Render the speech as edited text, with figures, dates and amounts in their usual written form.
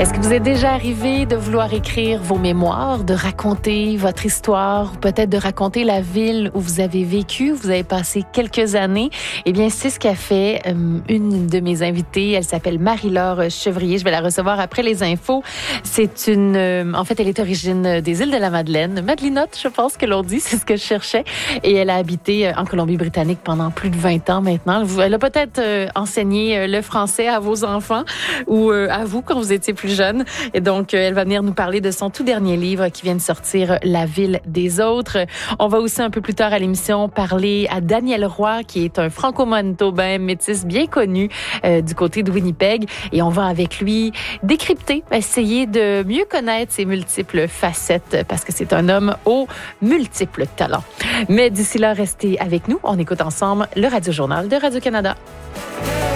Est-ce que vous êtes déjà arrivé de vouloir écrire vos mémoires, de raconter votre histoire, ou peut-être de raconter la ville où vous avez vécu, où vous avez passé quelques années? Eh bien, c'est ce qu'a fait une de mes invitées. Elle s'appelle Marie-Laure Chevrier. Je vais la recevoir après les infos. C'est en fait, elle est originaire des îles de la Madeleine. Madelinotte, je pense que l'on dit, c'est ce que je cherchais. Et elle a habité en Colombie-Britannique pendant plus de 20 ans maintenant. Elle a peut-être enseigné le français à vos enfants ou à vous quand vous étiez plus jeune. Et donc, elle va venir nous parler de son tout dernier livre qui vient de sortir, La ville des autres. On va aussi un peu plus tard à l'émission parler à Daniel Roy, qui est un franco-manitobain métis bien connu du côté de Winnipeg. Et on va avec lui décrypter, essayer de mieux connaître ses multiples facettes parce que c'est un homme aux multiples talents. Mais d'ici là, restez avec nous. On écoute ensemble le Radio-Journal de Radio-Canada.